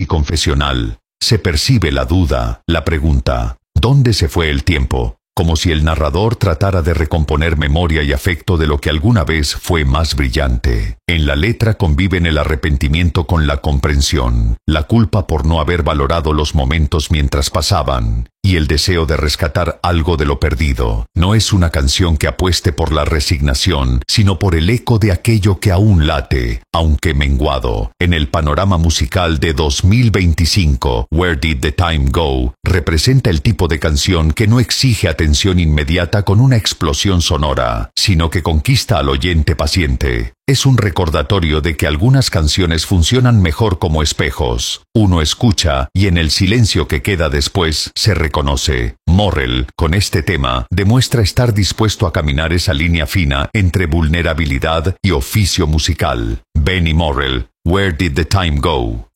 confesional. Se percibe la duda, la pregunta, ¿dónde se fue el tiempo? Como si el narrador tratara de recomponer memoria y afecto de lo que alguna vez fue más brillante. En la letra conviven el arrepentimiento con la comprensión, la culpa por no haber valorado los momentos mientras pasaban, y el deseo de rescatar algo de lo perdido. No es una canción que apueste por la resignación, sino por el eco de aquello que aún late, aunque menguado. En el panorama musical de 2025, Where Did the Time Go? Representa el tipo de canción que no exige atención inmediata con una explosión sonora, sino que conquista al oyente paciente. Es un recordatorio de que algunas canciones funcionan mejor como espejos. Uno escucha y en el silencio que queda después se reconoce. Morrell, con este tema, demuestra estar dispuesto a caminar esa línea fina entre vulnerabilidad y oficio musical. Benny Morrell, Where Did the Time Go?